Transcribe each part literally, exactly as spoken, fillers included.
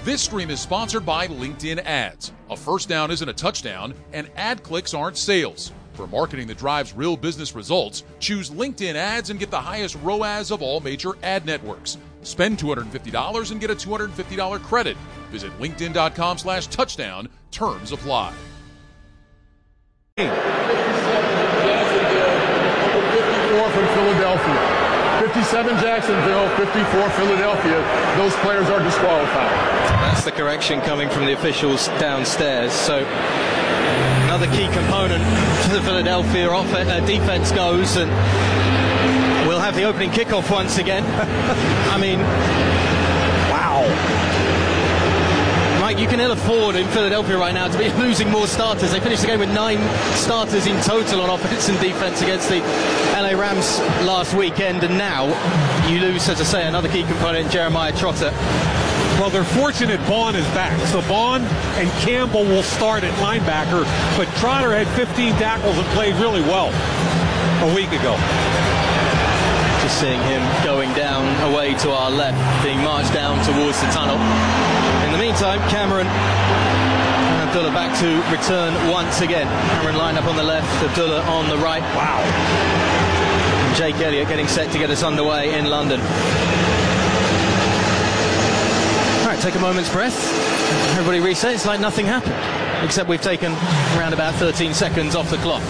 This stream is sponsored by LinkedIn Ads. A first down isn't a touchdown, and ad clicks aren't sales. For marketing that drives real business results, choose LinkedIn Ads and get the highest R O A S of all major ad networks. Spend two hundred fifty dollars and get a two hundred fifty dollars credit. Visit linkedin.com slash touchdown. Terms apply. fifty-four from Philadelphia. fifty-seven Jacksonville, fifty-four Philadelphia. Those players are disqualified. That's the correction coming from the officials downstairs. So another key component to the Philadelphia off- uh, defense goes, and we'll have the opening kickoff once again. I mean, wow. Mike, you can ill afford in Philadelphia right now to be losing more starters. They finished the game with nine starters in total on offense and defense against the L A Rams last weekend, and now you lose, as I say, another key component, Jeremiah Trotter. Well, they're fortunate Vaughn is back. So Vaughn and Campbell will start at linebacker, but Trotter had fifteen tackles and played really well a week ago. Just seeing him going down away to our left, being marched down towards the tunnel. In the meantime, Cameron and Abdullah back to return once again. Cameron lined up on the left, Abdullah on the right. Wow. And Jake Elliott getting set to get us underway in London. All right, take a moment's breath. Everybody reset. It's like nothing happened, except we've taken around about thirteen seconds off the clock.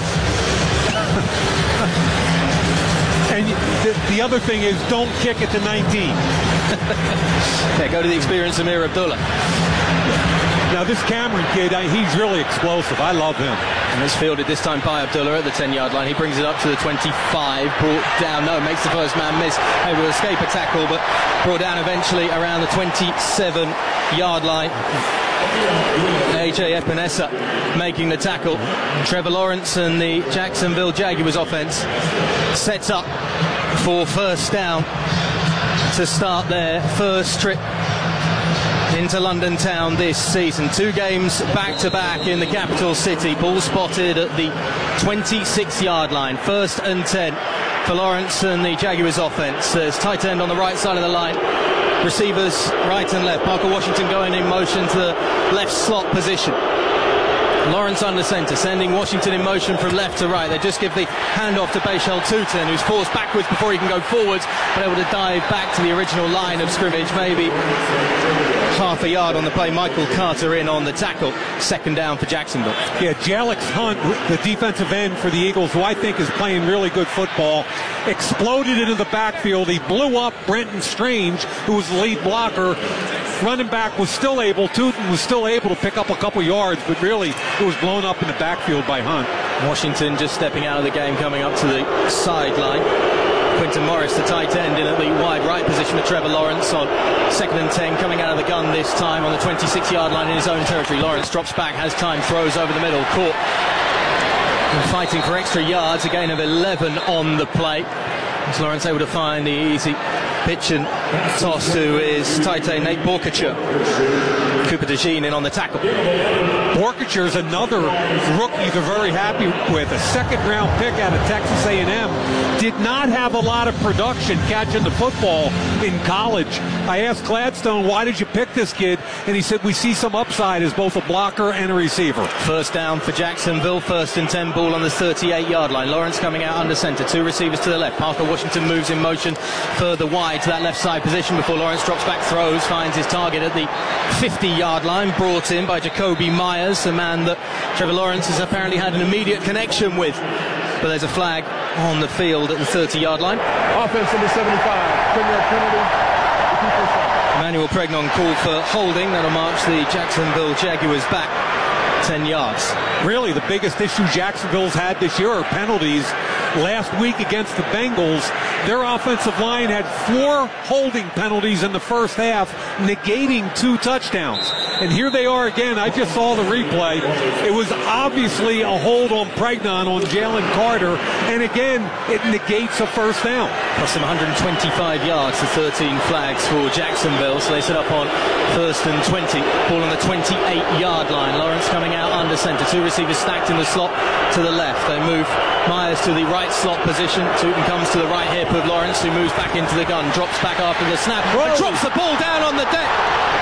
And the, the other thing is, don't kick it to nineteen. Yeah, go to the experienced Amir Abdullah. Now, this Cameron kid, I, he's really explosive. I love him. And it's fielded this time by Abdullah at the ten-yard line. He brings it up to the twenty-five, brought down, no, makes the first man miss, able to escape a tackle, but brought down eventually around the twenty-seven-yard line. A J Epinesa making the tackle. Trevor Lawrence and the Jacksonville Jaguars offense sets up for first down to start their first trip into London town this season. Two games back-to-back in the capital city. Ball spotted at the twenty-six-yard line. First and ten for Lawrence and the Jaguars offense. There's tight end on the right side of the line. Receivers right and left. Parker Washington going in motion to the left slot position. Lawrence under centre, sending Washington in motion from left to right. They just give the handoff to Bashal Tutin, who's forced backwards before he can go forwards, but able to dive back to the original line of scrimmage, maybe half a yard on the play. Michael Carter in on the tackle. Second down for Jacksonville. Yeah, Jalix Hunt, the defensive end for the Eagles, who I think is playing really good football, exploded into the backfield. He blew up Brenton Strange, who was the lead blocker. Running back was still able, Tutin was still able to pick up a couple yards, but really it was blown up in the backfield by Hunt. Washington just stepping out of the game, coming up to the sideline. Quinton Morris, the tight end, in at the wide right position with Trevor Lawrence on second and ten, coming out of the gun this time on the twenty-six-yard line in his own territory. Lawrence drops back, has time, throws over the middle, caught and fighting for extra yards, a gain of eleven on the play. Is Lawrence able to find the easy pitch and toss to his tight end Nate Borkature. Cooper DeJean in on the tackle. Borkature is another rookie they're very happy with. A second-round pick out of Texas A and M. Did not have a lot of production catching the football in college. I asked Gladstone, why did you pick this kid? And he said, we see some upside as both a blocker and a receiver. First down for Jacksonville. First and ten, ball on the thirty-eight-yard line. Lawrence coming out under center. Two receivers to the left. Parker Washington moves in motion further wide to that left side position before Lawrence drops back, throws, finds his target at the fifty-yard line. Brought in by Jacoby Myers, a man that Trevor Lawrence has apparently had an immediate connection with. But there's a flag on the field at the thirty-yard line. Offense number seventy-five. Criminal penalty. Emmanuel Pregnon called for holding. That'll march the Jacksonville Jaguars back ten yards. Really, the biggest issue Jacksonville's had this year are penalties. Last week against the Bengals, their offensive line had four holding penalties in the first half, negating two touchdowns. And here they are again. I just saw the replay. It was obviously a hold on Pregnon on Jalen Carter, and again, it negates a first down. Plus some one hundred twenty-five yards to thirteen flags for Jacksonville, so they set up on first and twenty. Ball on the twenty-eight-yard line. Lawrence coming out under center. Two receivers stacked in the slot to the left. They move Myers to the right slot position. Tutin comes to the right hip of Lawrence, who moves back into the gun, drops back after the snap, and drops the ball down on the deck.